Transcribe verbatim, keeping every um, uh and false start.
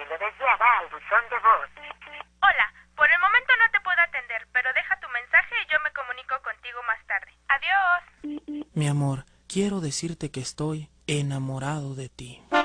lo deseaba al buzón de voz. Hola, por el momento no te puedo atender, pero deja tu mensaje y yo me comunico contigo más tarde. Adiós. Mi amor, quiero decirte que estoy enamorado de ti.